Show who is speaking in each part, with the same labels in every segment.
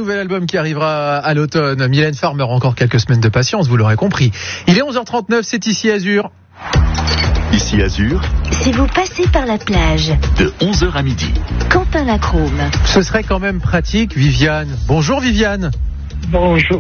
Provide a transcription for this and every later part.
Speaker 1: nouvel album qui arrivera à l'automne. Mylène Farmer, encore quelques semaines de patience, vous l'aurez compris. Il est 11h39, c'est Ici Azur.
Speaker 2: Ici Azur,
Speaker 3: Si vous passez par la plage,
Speaker 2: de 11h à midi.
Speaker 3: Quentin Lacrome.
Speaker 1: Ce serait quand même pratique, Viviane. Bonjour Viviane.
Speaker 4: Bonjour.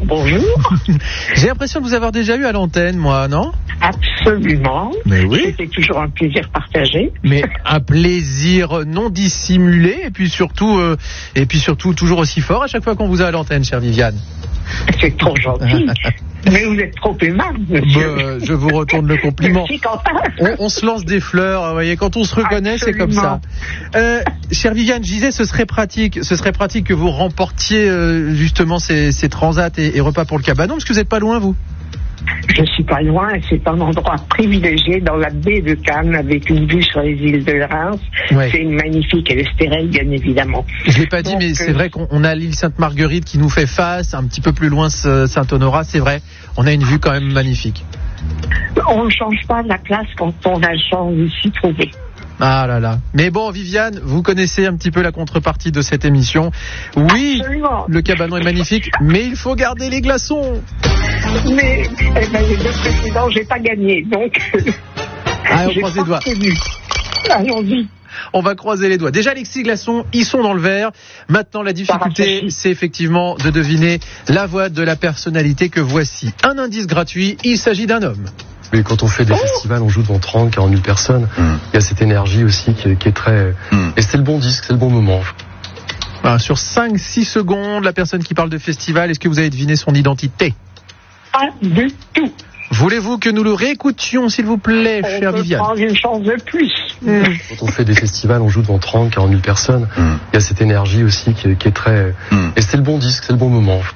Speaker 1: J'ai l'impression de vous avoir déjà eu à l'antenne, moi, non ?
Speaker 4: Absolument.
Speaker 1: Mais oui.
Speaker 4: C'était toujours un plaisir partagé.
Speaker 1: Mais un plaisir non dissimulé et puis surtout toujours aussi fort à chaque fois qu'on vous a à l'antenne, chère Viviane.
Speaker 4: C'est trop gentil. Mais vous êtes trop aimable, monsieur.
Speaker 1: Je vous retourne le compliment.
Speaker 4: Merci, Quentin.
Speaker 1: On se lance des fleurs, vous voyez, quand on se reconnaît, c'est comme ça. Chère Viviane, je disais, ce serait pratique que vous remportiez justement ces transats et repas pour le cabanon, parce que vous n'êtes pas loin, vous.
Speaker 4: Je suis pas loin, c'est un endroit privilégié dans la baie de Cannes avec une vue sur les îles de Reims.
Speaker 1: Ouais.
Speaker 4: C'est magnifique et l'Estérel, bien évidemment.
Speaker 1: Je l'ai pas dit,
Speaker 4: Donc,
Speaker 1: mais c'est vrai qu'on a l'île Sainte-Marguerite qui nous fait face, un petit peu plus loin Saint-Honorat, c'est vrai. On a une vue quand même magnifique.
Speaker 4: On ne change pas la place quand on a le chance de s'y trouver.
Speaker 1: Ah là là. Mais bon, Viviane, vous connaissez un petit peu la contrepartie de cette émission. Oui,
Speaker 4: Absolument.
Speaker 1: le cabanon est magnifique, mais il faut garder les glaçons.
Speaker 4: Mais les deux précédents, j'ai pas gagné, donc
Speaker 1: Ah, on
Speaker 4: j'ai
Speaker 1: croise
Speaker 4: pas
Speaker 1: les doigts.
Speaker 4: prévu. Allons-y.
Speaker 1: On va croiser les doigts. Déjà, les glaçons, ils sont dans le verre. Maintenant, la difficulté, c'est effectivement de deviner la voix de la personnalité que voici. Un indice gratuit, il s'agit d'un homme.
Speaker 5: Mais quand on fait des festivals, on joue devant 30, 40 000 personnes. Il y a cette énergie aussi qui est très... Et c'est le bon disque, c'est le bon moment.
Speaker 1: Alors, sur 5-6 secondes, la personne qui parle de festival, est-ce que vous avez deviné son identité ?
Speaker 4: Pas du tout.
Speaker 1: Voulez-vous que nous le réécoutions, s'il vous plaît,
Speaker 4: On
Speaker 1: chère
Speaker 4: peut
Speaker 1: Viviane ?
Speaker 4: prendre une chance de plus.
Speaker 5: Quand on fait des festivals, on joue devant 30, 40 000 personnes. Il y a cette énergie aussi qui est très... Et c'est le bon disque, c'est le bon moment.